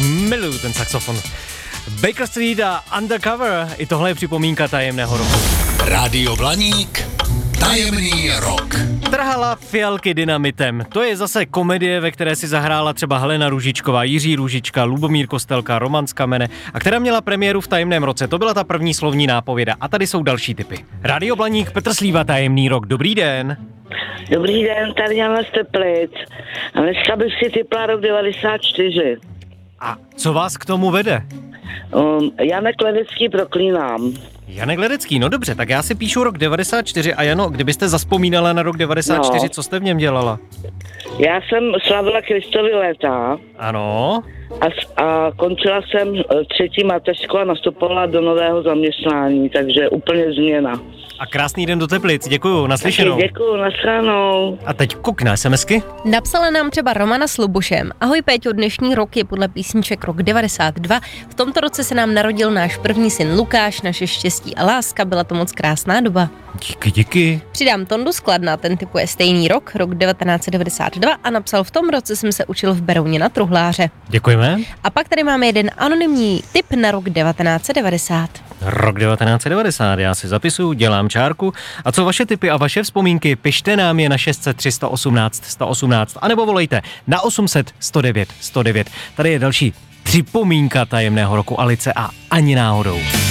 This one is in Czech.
Miluju ten saxofon. Baker Street a Undercover, i tohle je připomínka tajemného roku. Rádio Blaník, tajemný rok. Trhala fialky dynamitem. To je zase komedie, ve které si zahrála třeba Helena Růžičková, Jiří Růžička, Lubomír Kostelka, Roman z Kamene a která měla premiéru v tajemném roce. To byla ta první slovní nápověda. A tady jsou další tipy. Rádio Blaník, Petr Slíva, tajemný rok. Dobrý den. Dobrý den, tady Jana z Teplic. A dneska bych si typla rok 94. A co vás k tomu vede? Janek Ledecký, Proklínám. Janek Ledecký, no dobře, tak já si píšu rok 94 a Jano, kdybyste zazpomínala na rok 94, co jste v něm dělala? Já jsem slavila Kristovy léta. Ano. A končila jsem 3. mateřskou a nastupovala do nového zaměstnání, takže úplně změna. A krásný den do Teplic, děkuju, naslyšenou. Děkuju, nashledanou. A teď kuk na SMSky. Napsala nám třeba Romana s Lubušem. Ahoj Péťo, dnešní rok je podle písniček rok 92. V tomto roce se nám narodil náš první syn Lukáš, naše štěstí a láska, byla to moc krásná doba. Díky. Přidám Tondu z Kladna, ten typuje stejný rok 1992 a napsal: v tom roce jsem se učil v Berouně na truhláře. Děkujeme. A pak tady máme jeden anonymní tip na rok 1990. Rok 1990, já si zapisuju, dělám čárku. A co vaše tipy a vaše vzpomínky, pište nám je na 600 318 118, anebo volejte na 800 109 109. Tady je další připomínka tajemného roku Alice a ani náhodou.